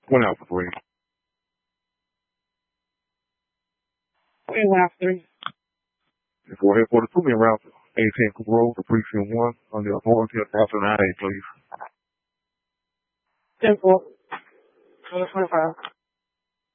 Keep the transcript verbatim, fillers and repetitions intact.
One out for three. Okay, one out for three. Go ahead for the two-man route. eighteen Cooper Road for precinct one on the authority of Alpha nine eight, please. ten four. twenty twenty-five.